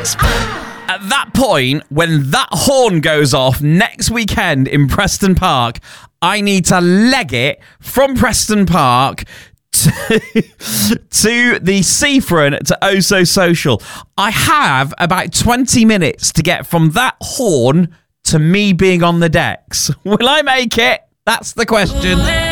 At that point, when that horn goes off next weekend in Preston Park, I need to leg it from Preston Park to the seafront to Oh So Social. I have about 20 minutes to get from that horn to me being on the decks. Will I make it? That's the question.